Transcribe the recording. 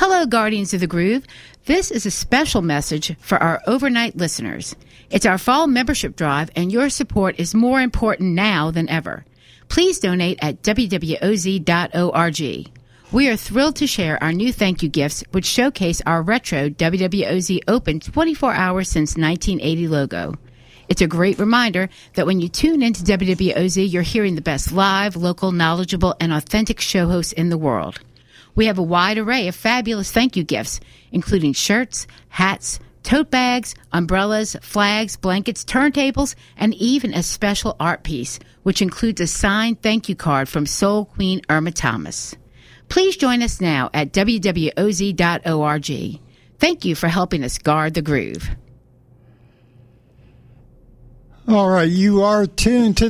Hello, Guardians of the Groove. This is a special message for our overnight listeners. It's our fall membership drive, and your support is more important now than ever. Please donate at wwoz.org. We are thrilled to share our new thank you gifts, which showcase our retro WWOZ Open 24 hours since 1980 logo. It's a great reminder that when you tune into WWOZ, you're hearing the best live, local, knowledgeable, and authentic show hosts in the world. We have a wide array of fabulous thank you gifts, including shirts, hats, tote bags, umbrellas, flags, blankets, turntables, and even a special art piece, which includes a signed thank you card from Soul Queen Irma Thomas. Please join us now at wwoz.org. Thank you for helping us guard the groove. All right, you are tuned to